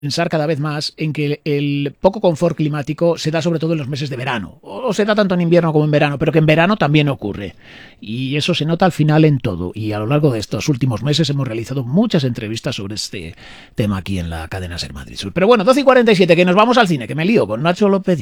pensar cada vez más en que el poco confort climático se da sobre todo en los meses de verano, o se da tanto en invierno como en verano, pero que en verano también ocurre. Y eso se nota al final en todo. Y a lo largo de estos últimos meses hemos realizado muchas entrevistas sobre este tema aquí en la cadena SER Madrid Sur. Pero bueno, 12:47, que nos vamos al cine, que me lío con Nacho López.